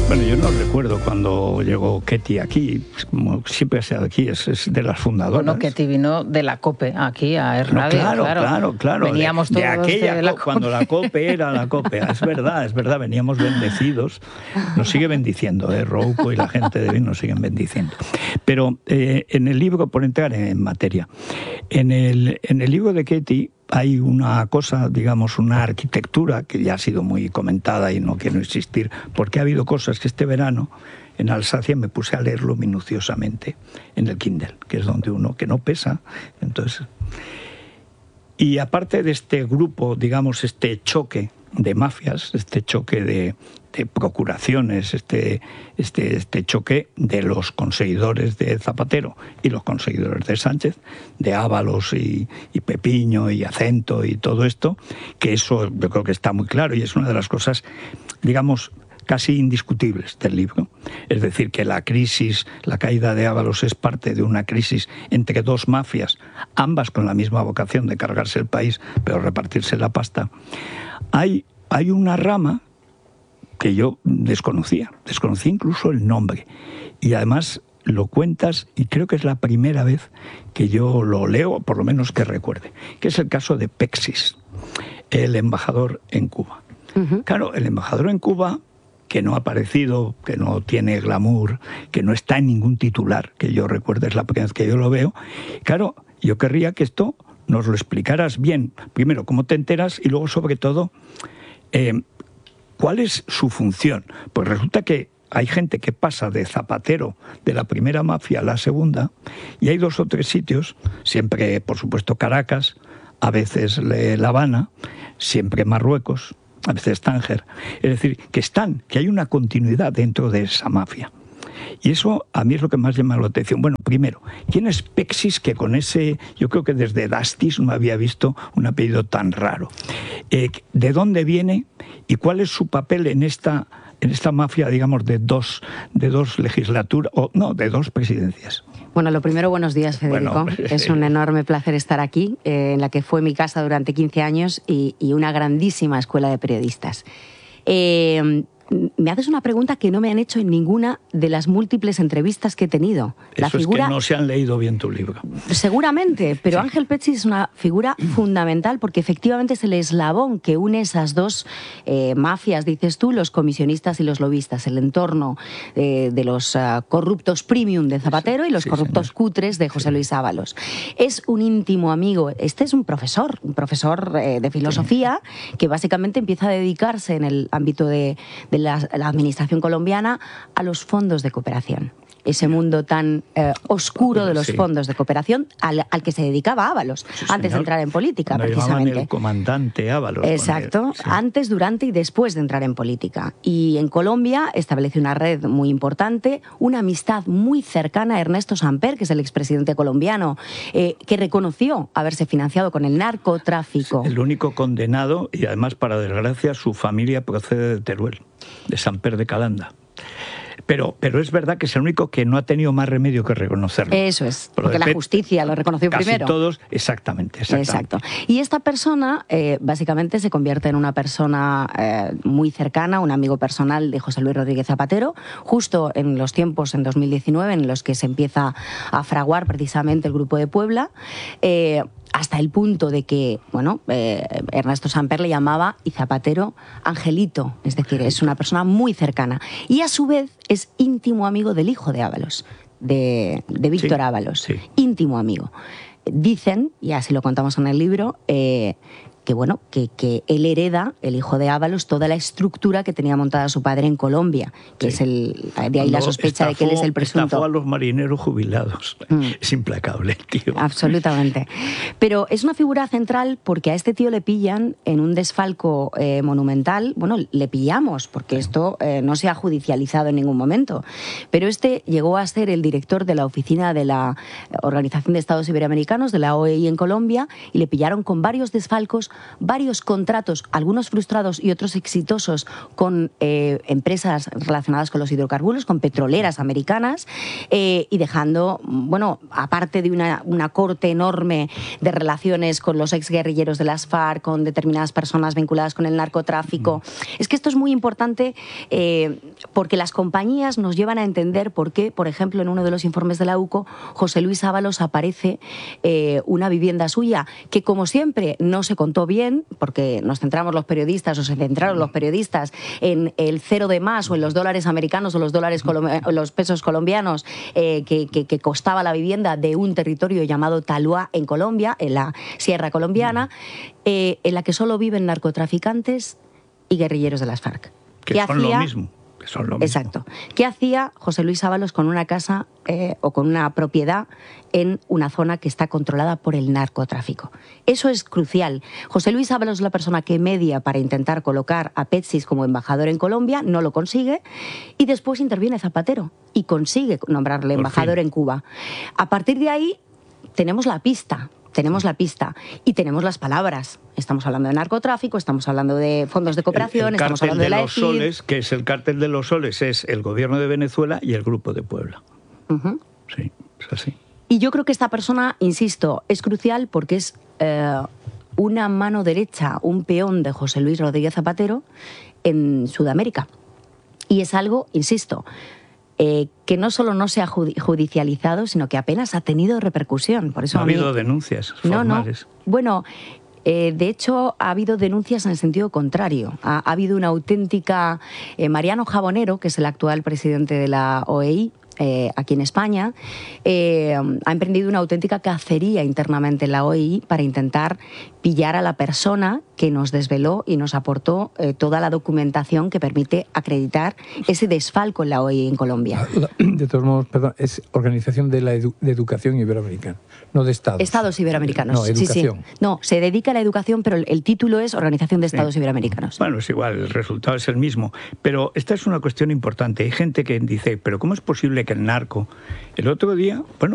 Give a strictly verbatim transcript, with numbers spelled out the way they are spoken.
Bueno, yo no recuerdo cuando llegó Ketty aquí, como siempre ha sido aquí, es, es de las fundadoras. Bueno, Ketty vino de la COPE aquí a Es Radio. No, claro, claro, claro, claro. Veníamos de, todos de aquella, de la COPE. Cuando la COPE era la COPE. Es verdad, es verdad, veníamos bendecidos. Nos sigue bendiciendo, ¿eh? Rouco y la gente de bien nos siguen bendiciendo. Pero eh, en el libro, por entrar en materia, en el, en el libro de Ketty hay una cosa, digamos, una arquitectura que ya ha sido muy comentada y no quiero insistir, porque ha habido cosas que este verano en Alsacia me puse a leerlo minuciosamente en el Kindle, que es donde uno, que no pesa, entonces... Y aparte de este grupo, digamos, este choque de mafias, este choque de, de procuraciones, este, este, este choque de los conseguidores de Zapatero y los conseguidores de Sánchez, de Ábalos y, y Pepiño y Acento y todo esto, que eso yo creo que está muy claro y es una de las cosas, digamos, casi indiscutibles del libro. Es decir, que la crisis, la caída de Ábalos es parte de una crisis entre dos mafias, ambas con la misma vocación de cargarse el país, pero repartirse la pasta. Hay, hay una rama que yo desconocía, desconocía incluso el nombre, y además lo cuentas, y creo que es la primera vez que yo lo leo, por lo menos que recuerde, que es el caso de Pexis, el embajador en Cuba. Uh-huh. Claro, el embajador en Cuba, que no ha aparecido, que no tiene glamour, que no está en ningún titular, que yo recuerde, es la primera vez que yo lo veo. Claro, yo querría que esto nos lo explicaras bien. Primero, cómo te enteras y luego, sobre todo, eh, cuál es su función. Pues resulta que hay gente que pasa de Zapatero, de la primera mafia a la segunda, y hay dos o tres sitios, siempre, por supuesto, Caracas, a veces La Habana, siempre Marruecos, a veces Tánger, es decir, que están, que hay una continuidad dentro de esa mafia. Y eso a mí es lo que más llama la atención. Bueno, primero, ¿quién es Pexis? Que con ese, yo creo que desde Dastis no había visto un apellido tan raro. Eh, ¿De dónde viene y cuál es su papel en esta, en esta mafia, digamos, de dos, de dos legislaturas, o no, de dos presidencias? Bueno, lo primero, buenos días, Federico. Bueno, es un enorme placer estar aquí, eh, en la que fue mi casa durante quince años y, y una grandísima escuela de periodistas. Eh, me haces una pregunta que no me han hecho en ninguna de las múltiples entrevistas que he tenido. La Eso figura... es que no se han leído bien tu libro. Seguramente, pero sí. Ángel Pexis es una figura fundamental porque efectivamente es el eslabón que une esas dos eh, mafias, dices tú, los comisionistas y los lobistas, el entorno eh, de los uh, corruptos premium de Zapatero y los sí, corruptos señor. cutres de José sí. Luis Ábalos. Es un íntimo amigo, este es un profesor, un profesor eh, de filosofía sí. que básicamente empieza a dedicarse en el ámbito de, de La, la administración colombiana a los fondos de cooperación. Ese mundo tan eh, oscuro de los sí. fondos de cooperación al, al que se dedicaba Ábalos, sí, antes de entrar en política, Cuando precisamente. El comandante Ábalos. Exacto, el, sí. antes, durante y después de entrar en política. Y en Colombia establece una red muy importante, una amistad muy cercana a Ernesto Samper, que es el expresidente colombiano, eh, que reconoció haberse financiado con el narcotráfico. El único condenado, y además, para desgracia, su familia procede de Teruel, de Samper de Calanda. Pero, pero es verdad que es el único que no ha tenido más remedio que reconocerlo. Eso es, porque la justicia lo reconoció casi primero. todos, exactamente, exactamente. Exacto. Y esta persona eh, básicamente se convierte en una persona eh, muy cercana, un amigo personal de José Luis Rodríguez Zapatero, justo en los tiempos, en dos mil diecinueve, en los que se empieza a fraguar precisamente el Grupo de Puebla, eh, hasta el punto de que, bueno, eh, Ernesto Samper le llamaba, y Zapatero, Angelito, es decir, es una persona muy cercana. Y a su vez es íntimo amigo del hijo de Ábalos, de, de Víctor sí, Ábalos, sí. íntimo amigo. Dicen, y así lo contamos en el libro, eh, que bueno, que, que él hereda, el hijo de Ábalos, toda la estructura que tenía montada su padre en Colombia, que sí. es el, de ahí Cuando la sospecha estafó, de que él es el presunto. Estafó a los marineros jubilados. Mm. Es implacable, tío. Absolutamente. Pero es una figura central porque a este tío le pillan en un desfalco eh, monumental. Bueno, le pillamos porque sí. esto eh, no se ha judicializado en ningún momento. Pero este llegó a ser el director de la oficina de la Organización de Estados Iberoamericanos, de la O E I en Colombia, y le pillaron con varios desfalcos varios contratos, algunos frustrados y otros exitosos, con eh, empresas relacionadas con los hidrocarburos, con petroleras americanas, eh, y dejando, bueno, aparte de una, una corte enorme de relaciones con los exguerrilleros de las FARC, con determinadas personas vinculadas con el narcotráfico. Mm. Es que esto es muy importante eh, porque las compañías nos llevan a entender por qué, por ejemplo, en uno de los informes de la U C O, José Luis Ábalos aparece eh, una vivienda suya que, como siempre, no se contó bien, porque nos centramos los periodistas, o se centraron los periodistas en el cero de más, o en los dólares americanos, o los dólares o los pesos colombianos, eh, que, que, que costaba la vivienda de un territorio llamado Tuluá en Colombia, en la Sierra Colombiana, eh, en la que solo viven narcotraficantes y guerrilleros de las FARC. Que son hacía? lo mismo. Que son lo mismo. Exacto. ¿Qué hacía José Luis Ábalos con una casa eh, o con una propiedad en una zona que está controlada por el narcotráfico? Eso es crucial. José Luis Ábalos es la persona que media para intentar colocar a Petsis como embajador en Colombia, no lo consigue, y después interviene Zapatero y consigue nombrarle embajador en Cuba. A partir de ahí tenemos la pista. Tenemos la pista y tenemos las palabras. Estamos hablando de narcotráfico, estamos hablando de fondos de cooperación, el, el estamos hablando de, de la los E F I D. soles, que es el cártel de los soles, es el gobierno de Venezuela y el Grupo de Puebla. Uh-huh. Sí, es así. Y yo creo que esta persona, insisto, es crucial porque es eh, una mano derecha, un peón de José Luis Rodríguez Zapatero en Sudamérica. Y es algo, insisto, Eh, que no solo no se ha judicializado, sino que apenas ha tenido repercusión. Por eso no ha mí... habido denuncias formales. No, no. Bueno, eh, de hecho ha habido denuncias en el sentido contrario. Ha, ha habido una auténtica... Eh, Mariano Jabonero, que es el actual presidente de la O E I, Eh, aquí en España, eh, ha emprendido una auténtica cacería internamente en la O E I para intentar pillar a la persona que nos desveló y nos aportó eh, toda la documentación que permite acreditar ese desfalco en la O E I en Colombia. De todos modos, perdón, es Organización de la Edu de Educación Iberoamericana, no de Estados. Estados Iberoamericanos. No, educación. Sí, sí. No, se dedica a la educación, pero el, el título es Organización de Estados sí. Iberoamericanos. Bueno, es igual, el resultado es el mismo. Pero esta es una cuestión importante. Hay gente que dice, pero ¿cómo es posible que el narco... El otro día, bueno,